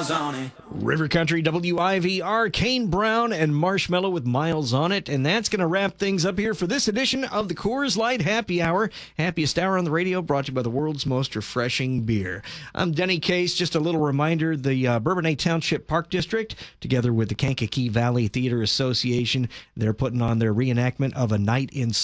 Miles on it. River Country WIVR, Kane Brown and Marshmello with Miles on it. And that's going to wrap things up here for this edition of the Coors Light Happy Hour. Happiest hour on the radio, brought to you by the world's most refreshing beer. I'm Denny Case. Just a little reminder, the Bourbonnais Township Park District, together with the Kankakee Valley Theater Association, they're putting on their reenactment of A Night in